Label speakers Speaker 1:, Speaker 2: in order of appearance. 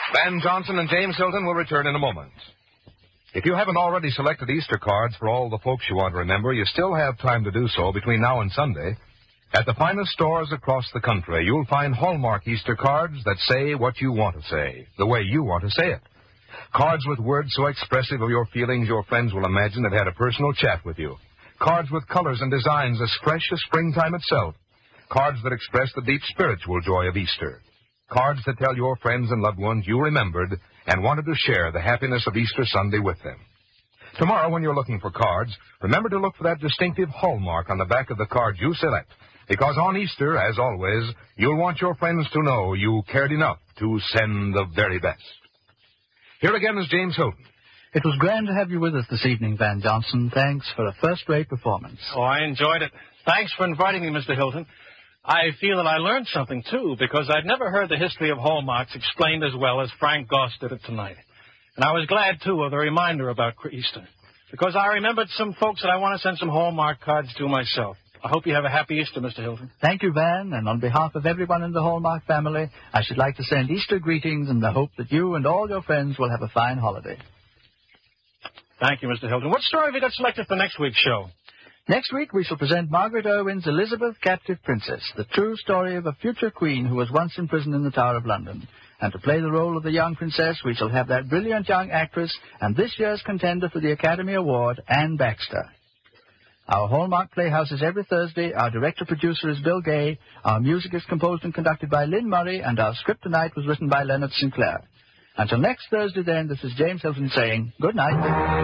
Speaker 1: Van Johnson and James Hilton will return in a moment. If you haven't already selected Easter cards for all the folks you want to remember, you still have time to do so between now and Sunday. At the finest stores across the country, you'll find Hallmark Easter cards that say what you want to say, the way you want to say it. Cards with words so expressive of your feelings your friends will imagine they've had a personal chat with you. Cards with colors and designs as fresh as springtime itself. Cards that express the deep spiritual joy of Easter. Cards that tell your friends and loved ones you remembered and wanted to share the happiness of Easter Sunday with them. Tomorrow, when you're looking for cards, remember to look for that distinctive hallmark on the back of the card you select. Because on Easter, as always, you'll want your friends to know you cared enough to send the very best. Here again is James Hilton.
Speaker 2: It was grand to have you with us this evening, Van Johnson. Thanks for a first-rate performance.
Speaker 3: Oh, I enjoyed it. Thanks for inviting me, Mr. Hilton. I feel that I learned something, too, because I'd never heard the history of hallmarks explained as well as Frank Goss did it tonight. And I was glad, too, of the reminder about Easter, because I remembered some folks that I want to send some hallmark cards to myself. I hope you have a happy Easter, Mr. Hilton.
Speaker 2: Thank you, Van, and on behalf of everyone in the Hallmark family, I should like to send Easter greetings in the hope that you and all your friends will have a fine holiday.
Speaker 3: Thank you, Mr. Hilton. What story have you got selected for next week's show?
Speaker 2: Next week, we shall present Margaret Irwin's Elizabeth, Captive Princess, the true story of a future queen who was once imprisoned in the Tower of London. And to play the role of the young princess, we shall have that brilliant young actress and this year's contender for the Academy Award, Anne Baxter. Our Hallmark Playhouse is every Thursday. Our director-producer is Bill Gay. Our music is composed and conducted by Lynn Murray, and our script tonight was written by Leonard Sinclair. Until next Thursday, then, this is James Hilton saying good night.